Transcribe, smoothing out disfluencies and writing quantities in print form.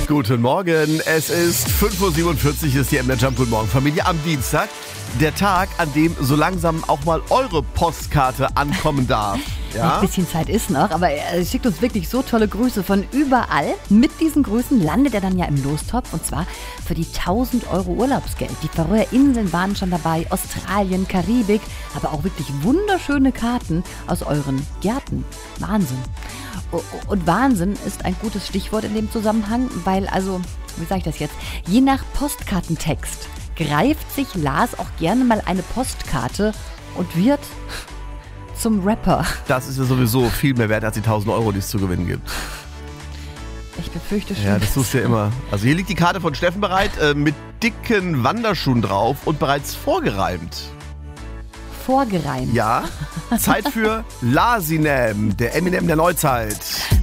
Guten Morgen, es ist 5.47 Uhr, ist die MDR Jump. Guten Morgen, Familie, am Dienstag. Der Tag, an dem so langsam auch mal eure Postkarte ankommen darf. Ja? Ein bisschen Zeit ist noch, aber er schickt uns wirklich so tolle Grüße von überall. Mit diesen Grüßen landet er dann ja im Lostopf, und zwar für die 1.000 € Urlaubsgeld. Die Färöer Inseln waren schon dabei, Australien, Karibik, aber auch wirklich wunderschöne Karten aus euren Gärten. Wahnsinn. Und Wahnsinn ist ein gutes Stichwort in dem Zusammenhang, weil, also, wie sage ich das jetzt, je nach Postkartentext greift sich Lars auch gerne mal eine Postkarte und wird zum Rapper. Das ist ja sowieso viel mehr wert als die 1.000 €, die es zu gewinnen gibt. Ich befürchte schon. Ja, das tust du ja immer. Also hier liegt die Karte von Steffen bereit, mit dicken Wanderschuhen drauf und bereits vorgereimt. Vorgereimt. Ja, Zeit für Larsinem, der Eminem der Neuzeit.